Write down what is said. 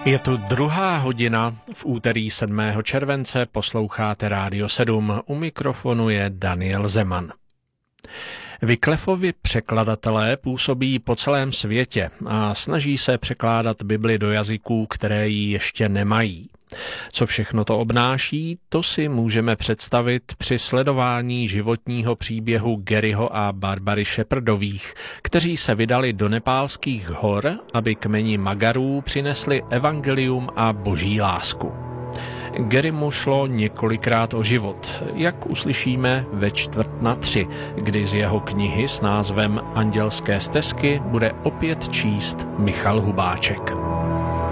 Je tu druhá hodina, v úterý 7. července posloucháte Rádio 7, u mikrofonu je Daniel Zeman. Wycliffovi překladatelé působí po celém světě a snaží se překládat Bibli do jazyků, které ji ještě nemají. Co všechno to obnáší, to si můžeme představit při sledování životního příběhu Garyho a Barbary Shepherdových, kteří se vydali do nepálských hor, aby kmeni Magarů přinesli evangelium a boží lásku. Garymu šlo několikrát o život, jak uslyšíme ve 2:45, kdy z jeho knihy s názvem Andělské stezky bude opět číst Michal Hubáček.